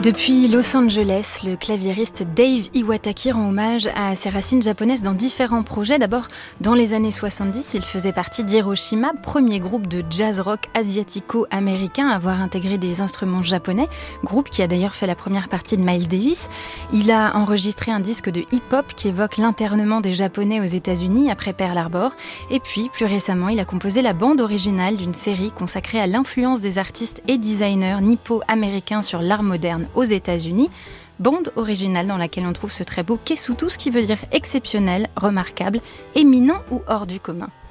Depuis Los Angeles, le claviériste Dave Iwataki rend hommage à ses racines japonaises dans différents projets. D'abord, dans les années 70, il faisait partie d'Hiroshima, premier groupe de jazz rock asiatico-américain à avoir intégré des instruments japonais, groupe qui a d'ailleurs fait la première partie de Miles Davis. Il a enregistré un disque de hip-hop qui évoque l'internement des Japonais aux États-Unis après Pearl Harbor. Et puis, plus récemment, il a composé la bande originale d'une série consacrée à l'influence des artistes et designers nippo-américains sur l'art moderne aux États-Unis, bande originale dans laquelle on trouve ce très beau Kesutu, ce qui veut dire exceptionnel, remarquable, éminent ou hors du commun.